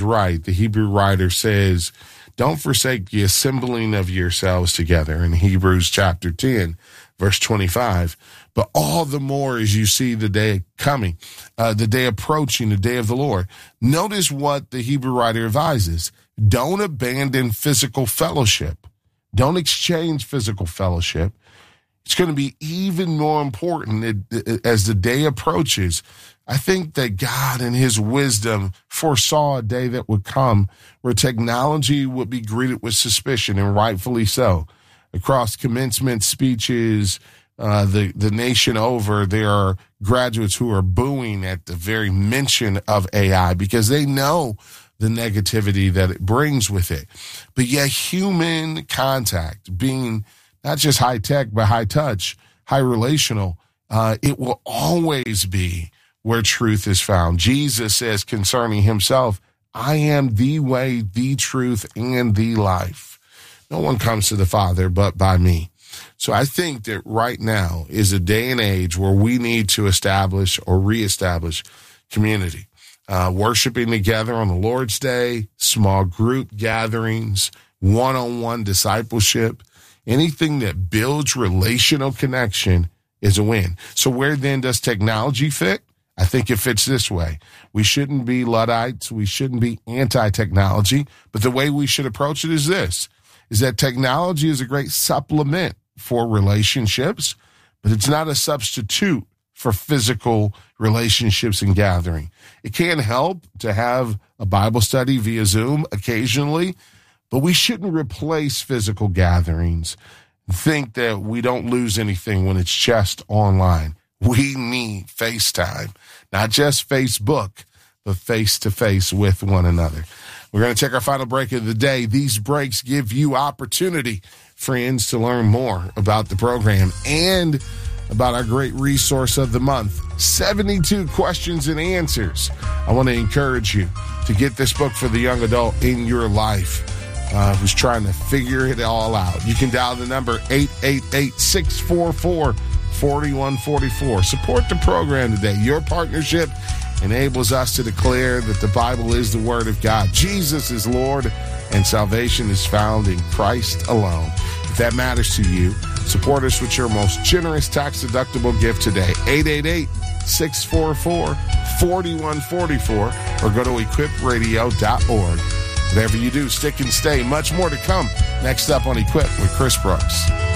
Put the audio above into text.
right. The Hebrew writer says, don't forsake the assembling of yourselves together in Hebrews chapter 10, verse 25. But all the more as you see the day coming, the day approaching, the day of the Lord. Notice what the Hebrew writer advises. Don't abandon physical fellowship. Don't exchange physical fellowship. It's going to be even more important as the day approaches. I think that God in his wisdom foresaw a day that would come where technology would be greeted with suspicion, and rightfully so. Across commencement speeches, the nation over, there are graduates who are booing at the very mention of AI because they know the negativity that it brings with it. But yet human contact, being not just high tech, but high touch, high relational, it will always be where truth is found. Jesus says concerning himself, I am the way, the truth, and the life. No one comes to the Father but by me. So I think that right now is a day and age where we need to establish or reestablish community. Worshiping together on the Lord's Day, small group gatherings, one-on-one discipleship, anything that builds relational connection is a win. So where then does technology fit? I think it fits this way. We shouldn't be Luddites. We shouldn't be anti-technology. But the way we should approach it is this, is that technology is a great supplement for relationships, but it's not a substitute for physical relationships and gathering. It can help to have a Bible study via Zoom occasionally, but we shouldn't replace physical gatherings and think that we don't lose anything when it's just online. We need FaceTime, not just Facebook, but face-to-face with one another. We're going to take our final break of the day. These breaks give you opportunity, friends, to learn more about the program and about our great resource of the month, 72 questions and answers. I want to encourage you to get this book for the young adult in your life who's trying to figure it all out. You can dial the number 888-644-4144. Support the program today. Your partnership enables us to declare that the Bible is the Word of God. Jesus is Lord, and salvation is found in Christ alone. If that matters to you, support us with your most generous tax-deductible gift today. 888-644-4144 or go to equipradio.org. Whatever you do, stick and stay. Much more to come. Next up on Equip with Chris Brooks.